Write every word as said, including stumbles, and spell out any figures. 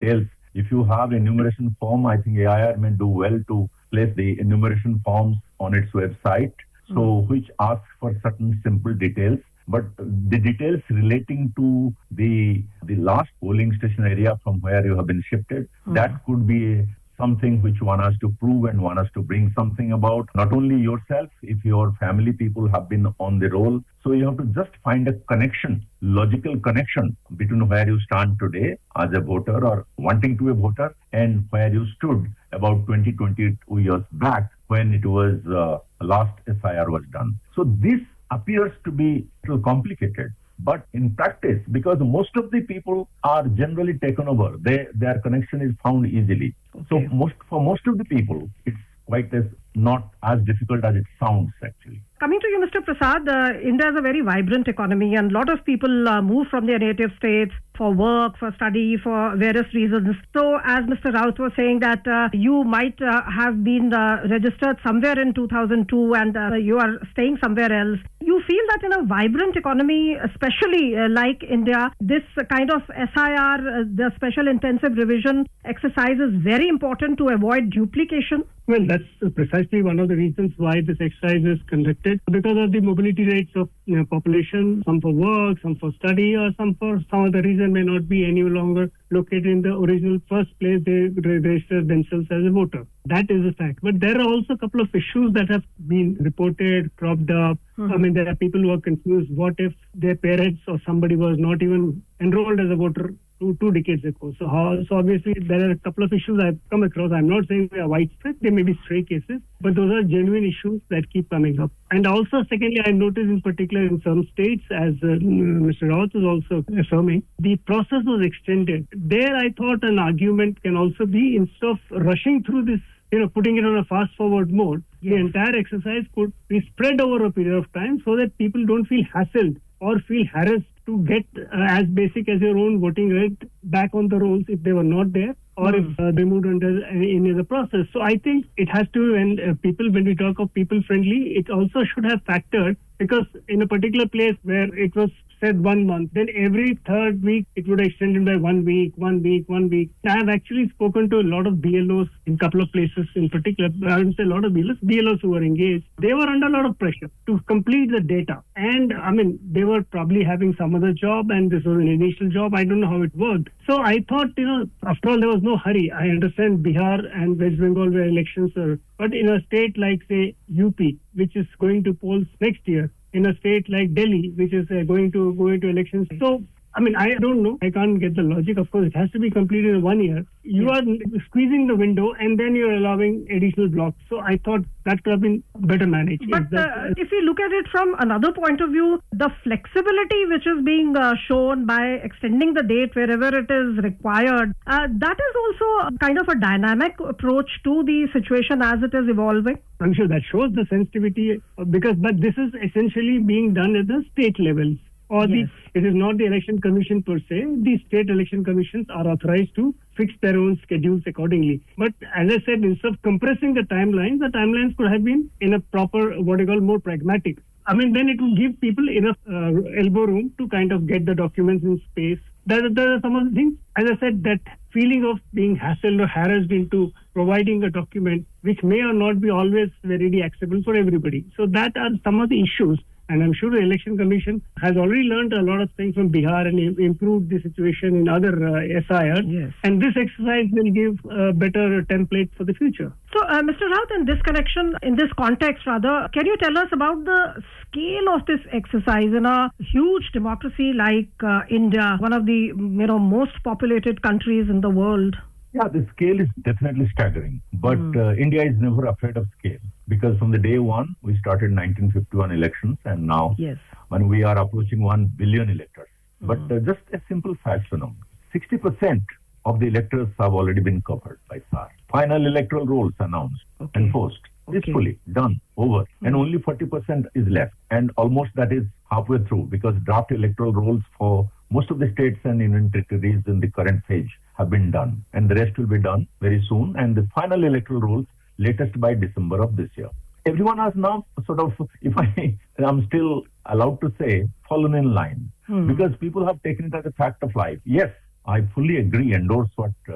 details. If you have enumeration form, I think A I R may do well to place the enumeration forms on its website, so mm. which asks for certain simple details. But the details relating to the the last polling station area from where you have been shifted, mm. that could be something which one has to prove and one has to bring something about, not only yourself, if your family people have been on the roll. So you have to just find a connection, logical connection between where you stand today as a voter or wanting to be a voter and where you stood about twenty, twenty-two years back when it was uh, last S I R was done. So this appears to be a little complicated. But in practice, because most of the people are generally taken over, they, their connection is found easily. Okay. So most for most of the people, it's quite as not as difficult as it sounds actually. Coming to you, Mister Prasad, uh, India is a very vibrant economy and a lot of people uh, move from their native states for work, for study, for various reasons. So as Mister Raut was saying that uh, you might uh, have been uh, registered somewhere in two thousand two and uh, you are staying somewhere else. You feel that in a vibrant economy, especially uh, like India, this kind of S I R, uh, the special intensive revision exercise is very important to avoid duplication? Well, that's precisely one of the reasons why this exercise is conducted, because of the mobility rates of you know, population, some for work, some for study, or some for some other reason may not be any longer located in the original first place they registered themselves as a voter. That is a fact. But there are also a couple of issues that have been reported, cropped up. Mm-hmm. I mean, there are people who are confused. What if their parents or somebody was not even enrolled as a voter Two, two decades ago. So, how, so obviously there are a couple of issues I've come across. I'm not saying they are widespread. They may be stray cases, but those are genuine issues that keep coming up. And also, secondly, I noticed in particular in some states, as uh, Mister Raut was also affirming, the process was extended. There, I thought an argument can also be, instead of rushing through this, you know, putting it on a fast-forward mode, yes. the entire exercise could be spread over a period of time so that people don't feel hassled or feel harassed to get uh, as basic as your own voting right back on the rolls if they were not there, or mm. if uh, they moved under any other process. So I think it has to, and uh, people, when we talk of people-friendly, it also should have factored, because in a particular place where it was said one month, then every third week it would extend it by one week, one week, one week. I have actually spoken to a lot of B L Os in a couple of places in particular. I wouldn't say a lot of B L Os, B L Os who were engaged. They were under a lot of pressure to complete the data. And I mean, they were probably having some other job and this was an initial job. I don't know how it worked. So I thought, you know, after all, there was no hurry. I understand Bihar and West Bengal where elections are. But in a state like, say, U P, which is going to polls next year, in a state like Delhi, which is uh, going to go into elections. So, I mean, I don't know. I can't get the logic. Of course, it has to be completed in one year. You yes. are squeezing the window and then you're allowing additional blocks. So I thought that could have been better managed. But uh, if you look at it from another point of view, the flexibility which is being uh, shown by extending the date wherever it is required, uh, that is also kind of a dynamic approach to the situation as it is evolving. I'm sure that shows the sensitivity, because, but this is essentially being done at the state levels. Or yes. the, it is not the election commission per se. The state election commissions are authorized to fix their own schedules accordingly. But as I said, instead of compressing the timelines, the timelines could have been in a proper, what I call, more pragmatic. I mean, then it will give people enough uh, elbow room to kind of get the documents in space. There, there are some of the things, as I said, that feeling of being hassled or harassed into providing a document which may or not be always very acceptable for everybody. So that are some of the issues. And I'm sure the Election Commission has already learned a lot of things from Bihar and improved the situation in other uh, S I Rs. Yes. And this exercise will give a better template for the future. So, uh, Mister Raut, in this connection, in this context rather, can you tell us about the scale of this exercise in a huge democracy like uh, India, one of the you know most populated countries in the world? Yeah, the scale is definitely staggering. But mm. uh, India is never afraid of scale. Because from the day one, we started nineteen fifty-one elections, and now yes. when we are approaching one billion electors. Mm. But uh, just a simple fact to know, sixty percent of the electors have already been covered by S A R. Final electoral rolls announced, okay. enforced, okay. peacefully, done, over. Mm. And only forty percent is left. And almost that is halfway through, because draft electoral rolls for most of the states and union territories in the current phase have been done. And the rest will be done very soon. And the final electoral rolls latest by December of this year. Everyone has now sort of, if I am still allowed to say, fallen in line. Hmm. Because people have taken it as a fact of life. Yes, I fully agree, endorse what uh,